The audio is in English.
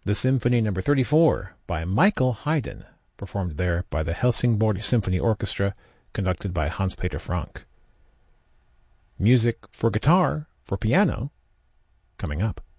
the Symphony No. 34 by Michael Haydn, performed there by the Helsingborg Symphony Orchestra, conducted by Hans-Peter Frank. Music for guitar, for piano, coming up.